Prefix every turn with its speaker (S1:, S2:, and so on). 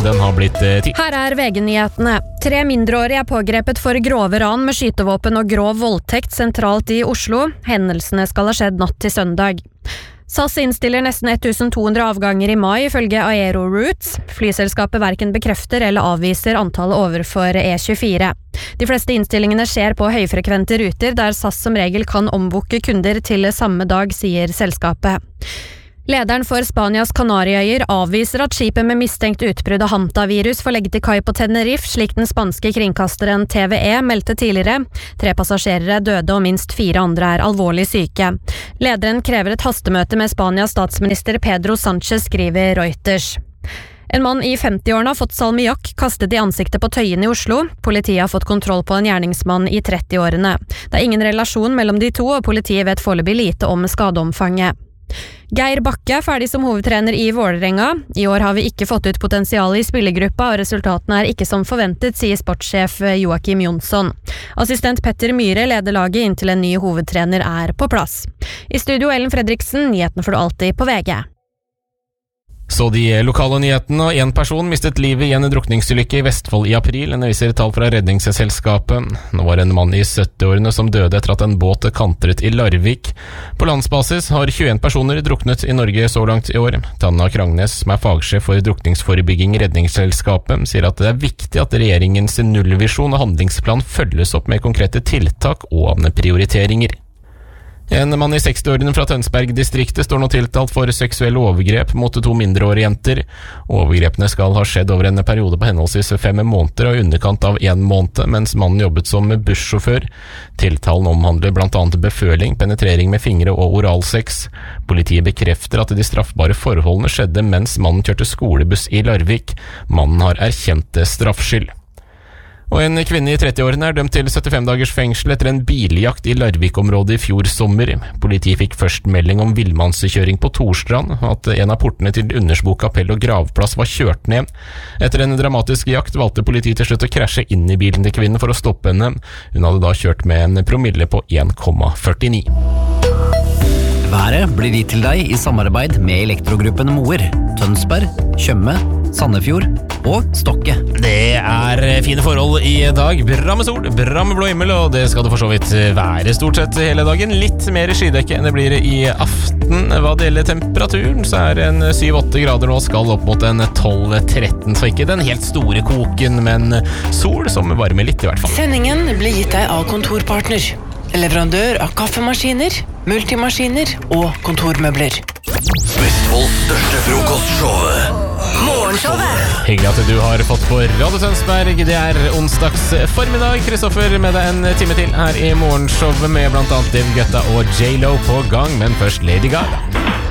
S1: den har blitt til.
S2: Her VG-nyhetene. 3 mindreårige pågrepet for grove ran med skytevåpen og grov voldtekt sentralt i Oslo. Hendelsene skal ha skjedd natt til søndag. SAS innstiller nesten 1200 avganger i mai ifølge Aero Routes. Flyselskapet hverken bekrefter eller avviser antallet overfor E24. De fleste innstillingene skjer på høyfrekvente ruter der SAS som regel kan omboke kunder til samme dag, sier selskapet. Lederen for Spanias Kanariøyer avviser at skipet med mistenkt utbrudd av hantavirus får legge til kai på Tenerife, slik den spanske kringkasteren TVE meldte tidligere. 3 passasjerer døde og minst 4 andre alvorlig syke. Lederen krever et hastemøte med Spanias statsminister Pedro Sánchez, skriver Reuters. En mann i 50-årene har fått salmiakk kastet i ansiktet på Tøyen i Oslo. Politiet har fått kontroll på en gjerningsmann i 30-årene. Det ingen relasjon mellom de to, og politiet vet foreløpig lite om skadeomfanget. Geir Bakke ferdig som hovedtrener i Vålerenga. I år har vi ikke fått ut potensialet i spillergruppa, og resultatene ikke som forventet, sier sportssjef Joakim Jonsson. Assistent Petter Myhre leder laget inntil en ny hovedtrener på plass. I studio Ellen Fredriksen, nyhetene får du alltid på VG.
S1: Så de lokale nyhetene, og en person mistet livet i en drukningsulykke i Vestfold i april, viser tall fra redningsselskapet. Nå var en mann i 70-årene som døde etter at en båt kantret i Larvik. På landsbasis har 21 personer druknet i Norge så langt i år. Tanna Krangnes, som fagsjef for drukningsforebygging i redningsselskapet, sier at det viktig at regjeringens nullvisjon og handlingsplan følges opp med konkrete tiltak og prioriteringer. En mann i 60-årene fra Tønsberg-distriktet står nå tiltalt for seksuelle overgrep mot 2 mindreårige jenter. Overgrepene skal ha skjedd over en periode på henholdsvis 5 måneder og underkant av 1 måned, mens mannen jobbet som bussjåfør. Tiltalen omhandler blant annet beføling, penetrering med fingre og oralsex. Politiet bekrefter at de straffbare forholdene skjedde mens mannen kjørte skolebuss i Larvik. Mannen har erkjent straffskyld. Og en kvinne i 30-årene dømt til 75 dagers fengsel etter en biljakt i Larvik-området i fjor sommer. Politiet fikk først melding om villmannskjøring på Torstrand, at en av portene til Undersbo kapell og gravplass var kjørt ned. Etter en dramatisk jakt valgte politiet til slutt å krasje inn i bilen til kvinnen for å stoppe henne. Hun hadde da kjørt med en promille på 1,49.
S3: Været blir gitt til deg i samarbeid med Elektrogruppen Moer, Tønsberg, Tjøme, Sandefjord og Stokke.
S1: Det fine forhold i dag. Bra med sol, bra med blå himmel, og det skal det for så vidt være stort sett hele dagen. Litt mer skydekke enn det blir i aften. Hva det gjelder temperaturen, så en 7-8 grader nå, skal opp mot en 12-13, så ikke den helt store koken, men sol som varmer litt i hvert fall.
S4: Sendingen blir gitt deg av Kontorpartner, leverandør av kaffemaskiner, multimaskiner og kontormøbler.
S5: Vestfolds største frokostshow, Morgenshowet.
S1: Hyggelig at du har fått på Radio Tønsberg. Det onsdags formiddag. Kristoffer med deg en time til her i Morgenshowet med blant annet David Guetta og J.Lo på gang, men først Lady Gaga.